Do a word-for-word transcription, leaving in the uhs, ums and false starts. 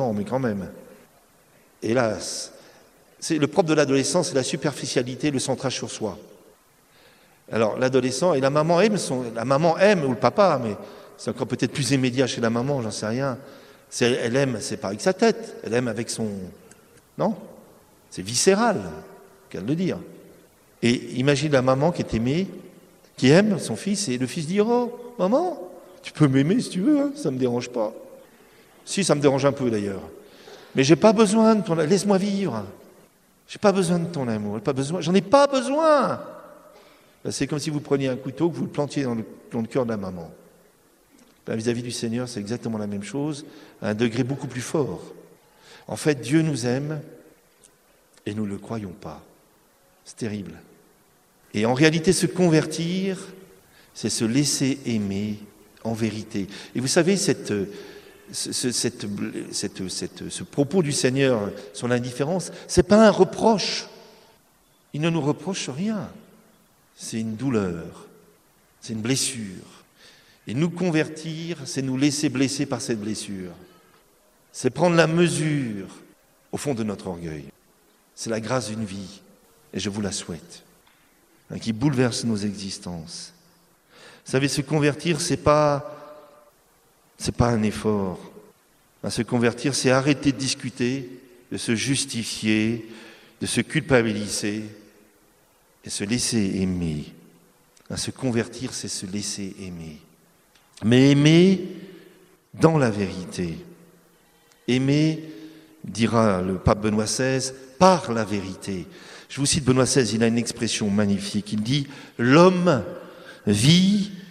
enfants, mais quand même. Hélas, c'est le propre de l'adolescence, c'est la superficialité, le centrage sur soi. Alors l'adolescent et la maman aiment, son, la maman aime ou le papa, mais c'est encore peut-être plus immédiat chez la maman, j'en sais rien. C'est, elle aime, c'est pas avec sa tête, elle aime avec son, non, c'est viscéral, qu'elle le dire. Et imagine la maman qui est aimée, qui aime son fils, et le fils dit oh maman, tu peux m'aimer si tu veux, hein, ça me dérange pas. Si, ça me dérange un peu d'ailleurs. Mais j'ai pas besoin de ton, laisse-moi vivre. J'ai pas besoin de ton amour, j'ai pas besoin, j'en ai pas besoin. C'est comme si vous preniez un couteau, que vous le plantiez dans le, dans le cœur de la maman. Ben, vis-à-vis du Seigneur, c'est exactement la même chose, à un degré beaucoup plus fort. En fait, Dieu nous aime et nous ne le croyons pas. C'est terrible. Et en réalité, se convertir, c'est se laisser aimer en vérité. Et vous savez, cette, ce, cette, cette, cette, ce propos du Seigneur sur l'indifférence, ce n'est pas un reproche. Il ne nous reproche rien. C'est une douleur, c'est une blessure. Et nous convertir, c'est nous laisser blesser par cette blessure. C'est prendre la mesure au fond de notre orgueil. C'est la grâce d'une vie, et je vous la souhaite, hein, qui bouleverse nos existences. Vous savez, se convertir, c'est pas, c'est pas un effort. Hein, se convertir, c'est arrêter de discuter, de se justifier, de se culpabiliser, et se laisser aimer. À se convertir, c'est se laisser aimer. Mais aimer dans la vérité. Aimer, dira le pape Benoît seize, par la vérité. Je vous cite Benoît seize, il a une expression magnifique. Il dit « L'homme vit